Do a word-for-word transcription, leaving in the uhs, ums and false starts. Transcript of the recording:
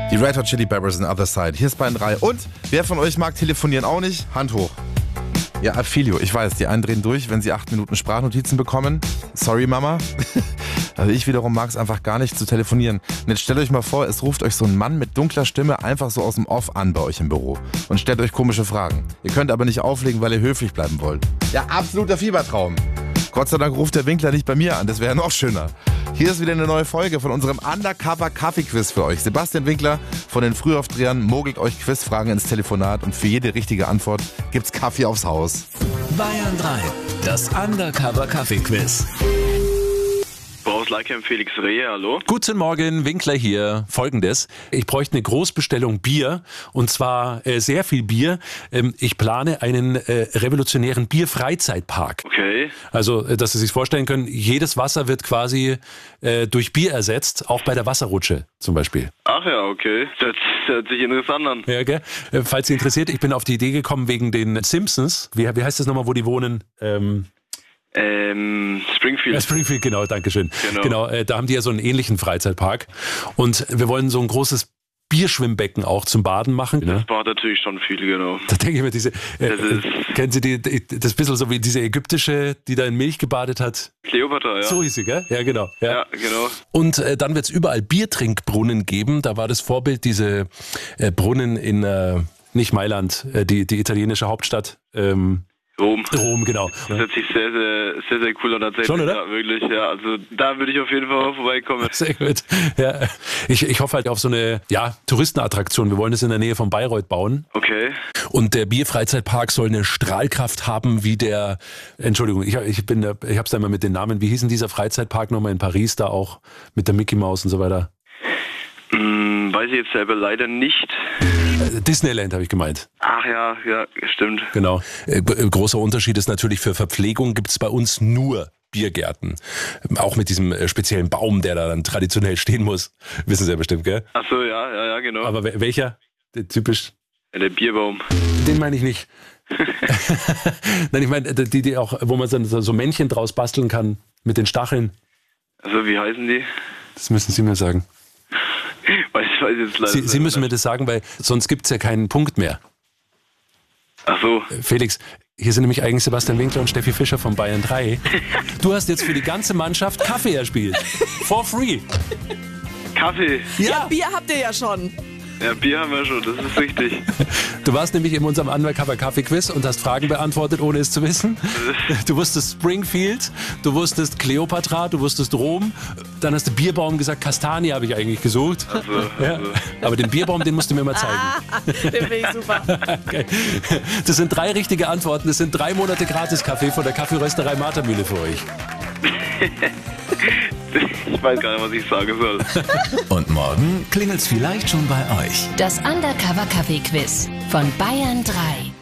Die Red Hot Chili Peppers and Other Side. Hier ist Bayern drei. Und wer von euch mag telefonieren auch nicht? Hand hoch. Ja, Affilio, ich weiß, die einen drehen durch, wenn sie acht Minuten Sprachnotizen bekommen. Sorry, Mama. Also ich wiederum mag es einfach gar nicht zu telefonieren. Und jetzt stellt euch mal vor, es ruft euch so ein Mann mit dunkler Stimme einfach so aus dem Off an bei euch im Büro und stellt euch komische Fragen. Ihr könnt aber nicht auflegen, weil ihr höflich bleiben wollt. Ja, absoluter Fiebertraum. Gott sei Dank ruft der Winkler nicht bei mir an, das wäre noch schöner. Hier ist wieder eine neue Folge von unserem Undercover-Kaffee-Quiz für euch. Sebastian Winkler von den Frühaufdrehern mogelt euch Quizfragen ins Telefonat und für jede richtige Antwort gibt's Kaffee aufs Haus. Bayern drei, das Undercover-Kaffee-Quiz. Aus Leikheim Felix Rehe, hallo. Guten Morgen, Winkler hier. Folgendes, ich bräuchte eine Großbestellung Bier und zwar äh, sehr viel Bier. Ähm, ich plane einen äh, revolutionären Bierfreizeitpark. Okay. Also, äh, dass Sie sich vorstellen können, jedes Wasser wird quasi äh, durch Bier ersetzt, auch bei der Wasserrutsche zum Beispiel. Ach ja, okay. Das hört sich interessant an. Ja, gell? Äh, falls Sie interessiert, ich bin auf die Idee gekommen wegen den Simpsons. Wie, wie heißt das nochmal, wo die wohnen? Ähm... Ähm, Springfield. Ja, Springfield, genau, dankeschön. Genau, genau äh, da haben die ja so einen ähnlichen Freizeitpark. Und wir wollen so ein großes Bierschwimmbecken auch zum Baden machen. Das ne? War natürlich schon viel, genau. Da denke ich mir, diese, äh, das ist kennen Sie die, das bisschen so wie diese ägyptische, die da in Milch gebadet hat? Kleopatra, ja. So hieß sie, gell? Ja, genau. Ja, ja genau. Und äh, dann wird es überall Biertrinkbrunnen geben. Da war das Vorbild diese äh, Brunnen in, äh, nicht Mailand, äh, die, die italienische Hauptstadt, ähm, Rom. Rom, genau. Das hört sich sehr, sehr, sehr, sehr cool an. Tatsächlich. Schon, oder? Ja, wirklich, ja. Also da würde ich auf jeden Fall vorbeikommen. Sehr gut. Ja. Ich, ich hoffe halt auf so eine ja, Touristenattraktion. Wir wollen das in der Nähe von Bayreuth bauen. Okay. Und der Bierfreizeitpark soll eine Strahlkraft haben wie der, Entschuldigung, ich, ich bin, ich hab's da immer mit den Namen. Wie hieß denn dieser Freizeitpark nochmal in Paris da auch mit der Mickey Maus und so weiter? Hm, weiß ich jetzt selber leider nicht. Disneyland habe ich gemeint. Ach ja, ja, stimmt. Genau. Äh, großer Unterschied ist natürlich, für Verpflegung gibt es bei uns nur Biergärten. Auch mit diesem äh, speziellen Baum, der da dann traditionell stehen muss. Wissen Sie ja bestimmt, gell? Ach so, ja, ja, ja, genau. Aber welcher? Der, typisch? Ja, der Bierbaum. Den meine ich nicht. Nein, ich meine, die, die auch, wo man so, so Männchen draus basteln kann mit den Stacheln. Also, wie heißen die? Das müssen Sie mir sagen. Weiß, weiß jetzt leider Sie, Sie müssen mir das sagen, weil sonst gibt es ja keinen Punkt mehr. Ach so. Felix, hier sind nämlich eigentlich Sebastian Winkler und Steffi Fischer von Bayern drei. Du hast jetzt für die ganze Mannschaft Kaffee erspielt. For free. Kaffee? Ja, ja, Bier habt ihr ja schon. Ja, Bier haben wir schon, das ist richtig. Du warst nämlich in unserem Undercover-Kaffee-Quiz und hast Fragen beantwortet, ohne es zu wissen. Du wusstest Springfield, du wusstest Kleopatra, du wusstest Rom. Dann hast du Bierbaum gesagt, Kastanie habe ich eigentlich gesucht. Also, ja. also. Aber den Bierbaum, den musst du mir mal zeigen. Ah, den finde ich super. Okay. Das sind drei richtige Antworten. Das sind drei Monate Gratis-Kaffee von der Kaffeerösterei Martermühle für euch. Ich weiß gar nicht, was ich sagen soll. Und morgen klingelt's vielleicht schon bei euch. Das Undercover Kaffee Quiz von Bayern drei.